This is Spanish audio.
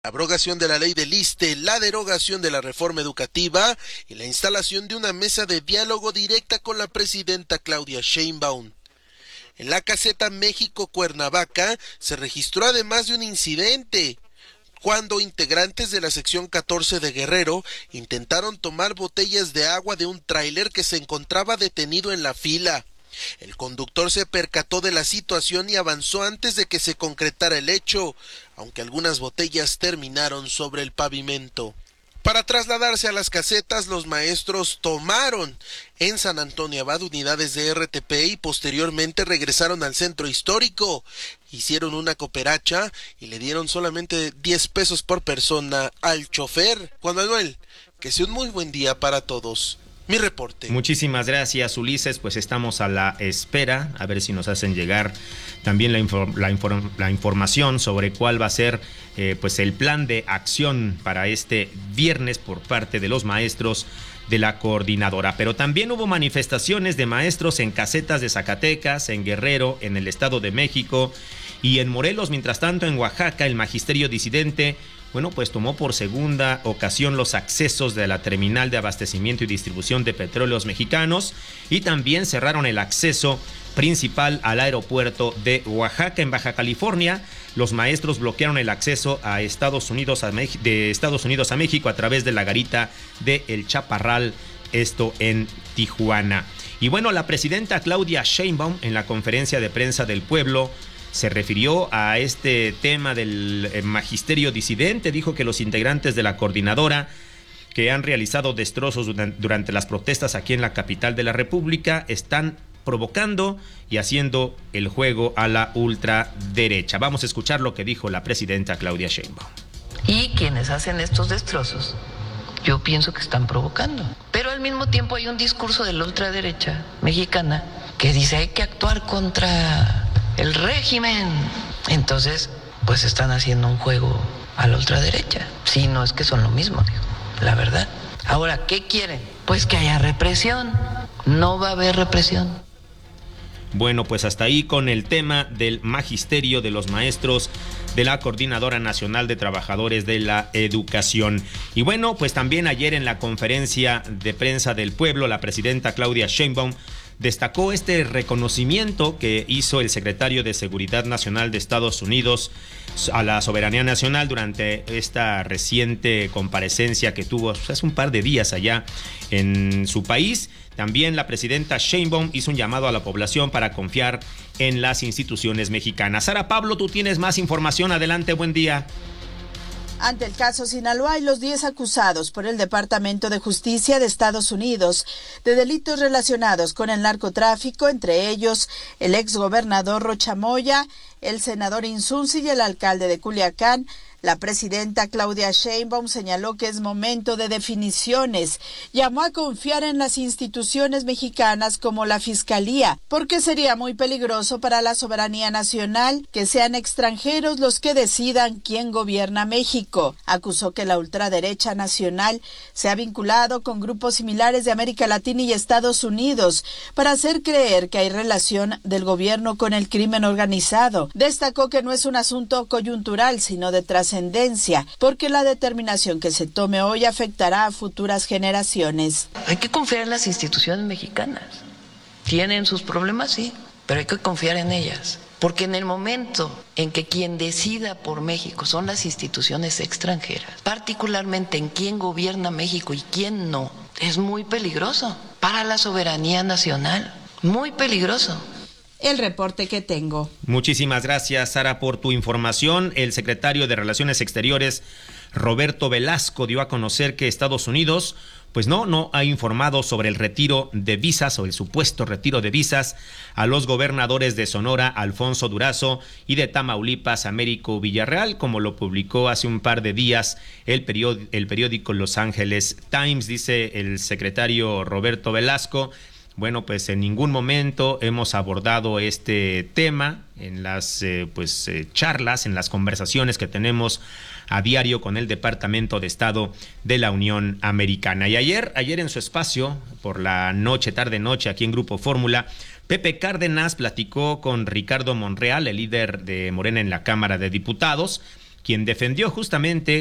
La abrogación de la ley del ISSSTE, la derogación de la reforma educativa y la instalación de una mesa de diálogo directa con la presidenta Claudia Sheinbaum. En la caseta México-Cuernavaca se registró además de un incidente, cuando integrantes de la sección 14 de Guerrero intentaron tomar botellas de agua de un tráiler que se encontraba detenido en la fila. El conductor se percató de la situación y avanzó antes de que se concretara el hecho, aunque algunas botellas terminaron sobre el pavimento. Para trasladarse a las casetas, los maestros tomaron en San Antonio Abad unidades de RTP y posteriormente regresaron al centro histórico. Hicieron una cooperacha y le dieron solamente 10 pesos por persona al chofer. Juan Manuel, que sea un muy buen día para todos. Mi reporte. Muchísimas gracias, Ulises. Pues estamos a la espera, a ver si nos hacen llegar también la información sobre cuál va a ser pues el plan de acción para este viernes por parte de los maestros de la coordinadora. Pero también hubo manifestaciones de maestros en casetas de Zacatecas, en Guerrero, en el Estado de México y en Morelos. Mientras tanto, en Oaxaca, el magisterio disidente pues tomó por segunda ocasión los accesos de la terminal de abastecimiento y distribución de petróleos mexicanos y también cerraron el acceso principal al aeropuerto de Oaxaca. En Baja California, los maestros bloquearon el acceso a Estados Unidos a México a través de la garita de El Chaparral, esto en Tijuana. Y la presidenta Claudia Sheinbaum, en la conferencia de prensa del pueblo, se refirió a este tema del magisterio disidente. Dijo que los integrantes de la coordinadora que han realizado destrozos durante las protestas aquí en la capital de la República están provocando y haciendo el juego a la ultraderecha. Vamos a escuchar lo que dijo la presidenta Claudia Sheinbaum. Y quienes hacen estos destrozos, yo pienso que están provocando. Pero al mismo tiempo hay un discurso de la ultraderecha mexicana que dice hay que actuar contra el régimen. Entonces, pues están haciendo un juego a la ultraderecha. Sí, no es que son lo mismo, digo, la verdad. Ahora, ¿qué quieren? Pues que haya represión. No va a haber represión. Pues hasta ahí con el tema del magisterio de los maestros de la Coordinadora Nacional de Trabajadores de la Educación. Y pues también ayer en la conferencia de prensa del pueblo, la presidenta Claudia Sheinbaum destacó este reconocimiento que hizo el secretario de Seguridad Nacional de Estados Unidos a la soberanía nacional durante esta reciente comparecencia que tuvo hace un par de días allá en su país. También la presidenta Sheinbaum hizo un llamado a la población para confiar en las instituciones mexicanas. Sara Pablo, tú tienes más información. Adelante, buen día. Ante el caso Sinaloa y los 10 acusados por el Departamento de Justicia de Estados Unidos de delitos relacionados con el narcotráfico, entre ellos el exgobernador Rocha Moya, el senador Insunzi y el alcalde de Culiacán, la presidenta Claudia Sheinbaum señaló que es momento de definiciones. Llamó a confiar en las instituciones mexicanas como la Fiscalía, porque sería muy peligroso para la soberanía nacional que sean extranjeros los que decidan quién gobierna México. Acusó que la ultraderecha nacional se ha vinculado con grupos similares de América Latina y Estados Unidos para hacer creer que hay relación del gobierno con el crimen organizado. Destacó que no es un asunto coyuntural, sino de trascendencia, porque la determinación que se tome hoy afectará a futuras generaciones. Hay que confiar en las instituciones mexicanas. Tienen sus problemas, sí, pero hay que confiar en ellas. Porque en el momento en que quien decida por México son las instituciones extranjeras, particularmente en quién gobierna México y quién no, es muy peligroso para la soberanía nacional. Muy peligroso. El reporte que tengo. Muchísimas gracias, Sara, por tu información. El secretario de Relaciones Exteriores, Roberto Velasco, dio a conocer que Estados Unidos no ha informado sobre el retiro de visas o el supuesto retiro de visas a los gobernadores de Sonora, Alfonso Durazo, y de Tamaulipas, Américo Villarreal, como lo publicó hace un par de días el periódico Los Angeles Times. Dice el secretario Roberto Velasco: en ningún momento hemos abordado este tema en las charlas, en las conversaciones que tenemos a diario con el Departamento de Estado de la Unión Americana. Y ayer en su espacio, por la noche, tarde-noche, aquí en Grupo Fórmula, Pepe Cárdenas platicó con Ricardo Monreal, el líder de Morena en la Cámara de Diputados, quien defendió justamente